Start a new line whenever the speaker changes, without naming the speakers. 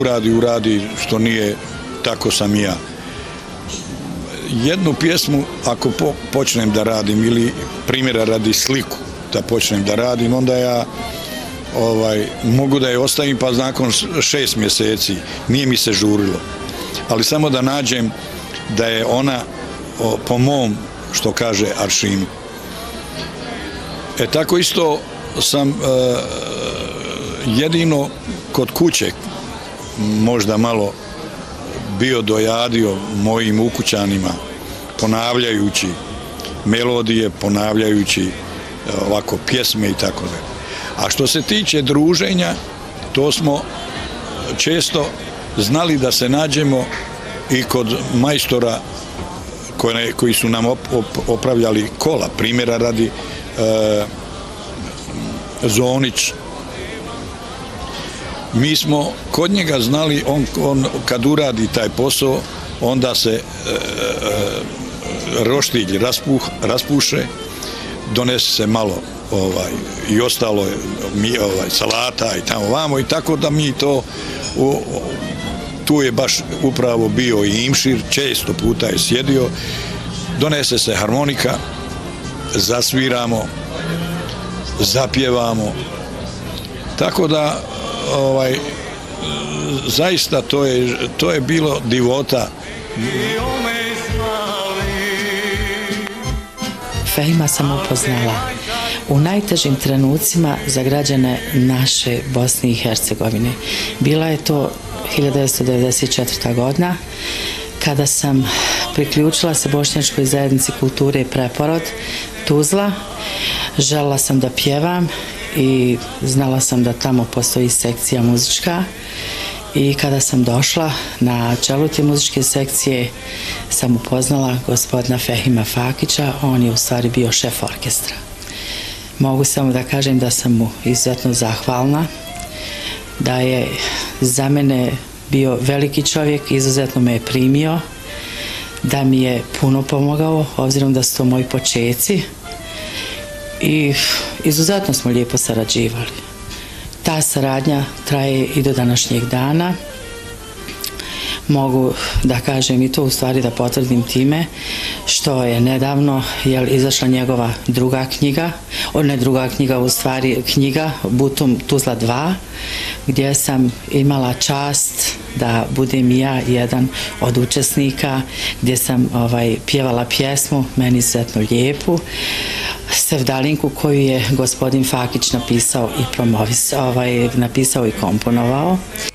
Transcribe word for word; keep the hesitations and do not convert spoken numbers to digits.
uradi, uradi, što nije, tako sam i ja. Jednu pjesmu, ako po, počnem da radim, ili primjera radi sliku da počnem da radim, onda ja ovaj, mogu da je ostavim, pa nakon šest mjeseci nije mi se žurilo. Ali samo da nađem da je ona o, po mom, što kaže, aršinu. E tako isto sam e, jedino kod kuće možda malo bio dojadio mojim ukućanima, ponavljajući melodije, ponavljajući ovako pjesme i tako da. A što se tiče druženja, to smo često znali da se nađemo i kod majstora koje, koji su nam op, op, opravljali kola, primjera radi e, Zonić. Mi smo kod njega znali, on, on kad uradi taj posao, onda se e, e, roštilj raspuh, raspuše, donese se malo ovaj, i ostalo mi, ovaj, salata i tamo vamo i tako da mi to u, tu je baš upravo bio i imšir, često puta je sjedio, donese se harmonika, zasviramo, zapjevamo, tako da ovaj, zaista to je, to je bilo divota.
Fehima sam upoznala u najtežim trenucima za građane naše Bosne i Hercegovine. Bila je to hiljadu devetsto devedeset četvrta. godina kada sam priključila se Bošnjačkoj zajednici kulture Preporod Tuzla. Željela sam da pjevam i znala sam da tamo postoji sekcija muzička i kada sam došla na čelu te muzičke sekcije sam upoznala gospodina Fehima Fakića, on je u stvari bio šef orkestra. Mogu samo da kažem da sam mu izuzetno zahvalna, da je za mene bio veliki čovjek, izuzetno me je primio, da mi je puno pomogao, obzirom da su to moji počeci i izuzetno smo lijepo sarađivali. Ta saradnja traje i do današnjeg dana. Mogu da kažem i to u stvari da potvrdim time što je nedavno jel, izašla njegova druga knjiga, o ne druga knjiga, u stvari knjiga Butum Tuzla dva, gdje sam imala čast da budem i ja jedan od učesnika, gdje sam ovaj, pjevala pjesmu, meni izuzetno lijepu, sevdalinku koju je gospodin Fakić napisao i promovisao, ovaj, napisao i komponovao.